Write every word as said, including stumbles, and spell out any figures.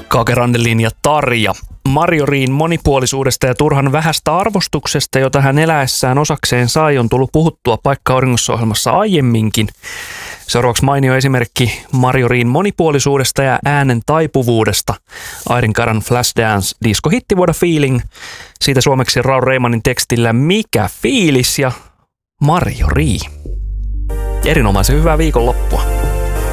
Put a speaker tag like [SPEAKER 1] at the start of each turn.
[SPEAKER 1] Kaakerandelin ja Tarja. Marjoriin monipuolisuudesta ja turhan vähästä arvostuksesta, jota hän eläessään osakseen sai, on tullut puhuttua Paikka auringossa -ohjelmassa aiemminkin. Seuraavaksi mainio esimerkki Marjoriin monipuolisuudesta ja äänen taipuvuudesta. Airin Karan Flashdance, diskohitti What a Feeling. Siitä suomeksi Raul Reimanin tekstillä Mikä fiilis ja Marjorie. Erinomaisen hyvää viikonloppua.